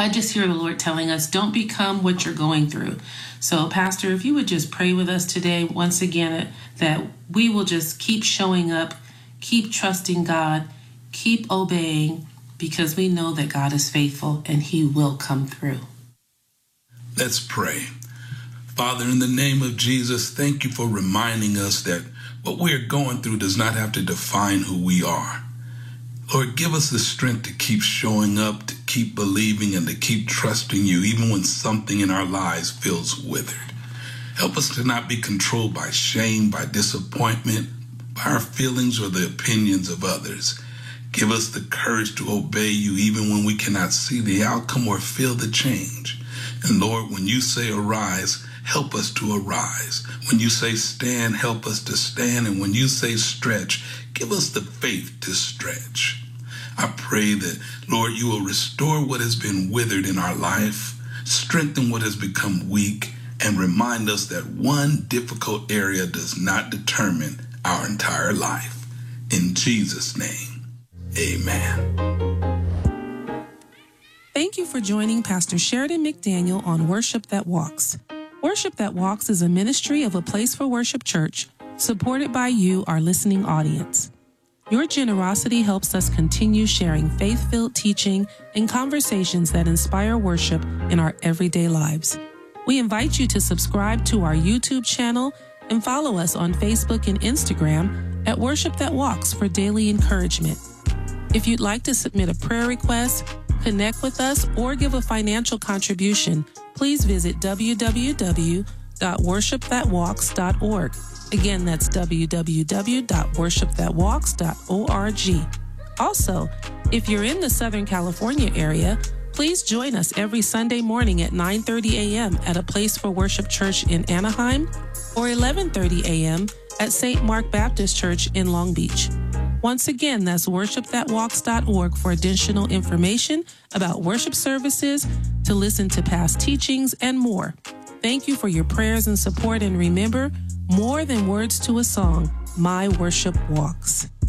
I just hear the Lord telling us, don't become what you're going through. So, Pastor, if you would just pray with us today, once again, that we will just keep showing up, keep trusting God, keep obeying, because we know that God is faithful and he will come through. Let's pray. Father, in the name of Jesus, thank you for reminding us that what we are going through does not have to define who we are. Lord, give us the strength to keep showing up, to keep believing, and to keep trusting you, even when something in our lives feels withered. Help us to not be controlled by shame, by disappointment, by our feelings or the opinions of others. Give us the courage to obey you, even when we cannot see the outcome or feel the change. And Lord, when you say arise, help us to arise. When you say stand, help us to stand. And when you say stretch, give us the faith to stretch. I pray that, Lord, you will restore what has been withered in our life, strengthen what has become weak, and remind us that one difficult area does not determine our entire life. In Jesus' name, amen. Thank you for joining Pastor Sheridan McDaniel on Worship That Walks. Worship That Walks is a ministry of A Place for Worship Church, supported by you, our listening audience. Your generosity helps us continue sharing faith-filled teaching and conversations that inspire worship in our everyday lives. We invite you to subscribe to our YouTube channel and follow us on Facebook and Instagram at Worship That Walks for daily encouragement. If you'd like to submit a prayer request, connect with us, or give a financial contribution, please visit www.worshipthatwalks.org. Again, that's www.worshipthatwalks.org. Also, if you're in the Southern California area, please join us every Sunday morning at 9:30 a.m. at A Place for Worship Church in Anaheim or 11:30 a.m. at St. Mark Baptist Church in Long Beach. Once again, that's worshipthatwalks.org for additional information about worship services, to listen to past teachings, and more. Thank you for your prayers and support, and remember, more than words to a song, my worship walks.